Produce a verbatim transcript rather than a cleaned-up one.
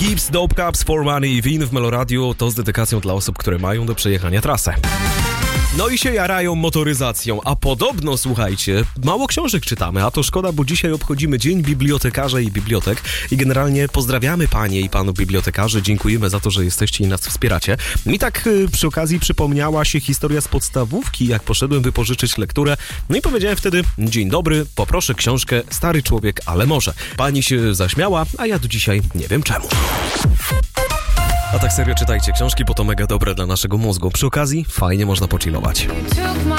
Gibbs, Dope Cups, For Money i Win w Meloradiu to z dedykacją dla osób, które mają do przejechania trasę. No i się jarają motoryzacją, a podobno, słuchajcie, mało książek czytamy, a to szkoda, bo dzisiaj obchodzimy Dzień Bibliotekarza i Bibliotek i generalnie pozdrawiamy panie i panów bibliotekarzy, dziękujemy za to, że jesteście i nas wspieracie. Mi tak y, przy okazji przypomniała się historia z podstawówki, jak poszedłem wypożyczyć lekturę, no i powiedziałem wtedy: dzień dobry, poproszę książkę Stary człowiek, ale może. Pani się zaśmiała, a ja do dzisiaj nie wiem czemu. A tak serio, czytajcie książki, bo to mega dobre dla naszego mózgu. Przy okazji fajnie można pochillować.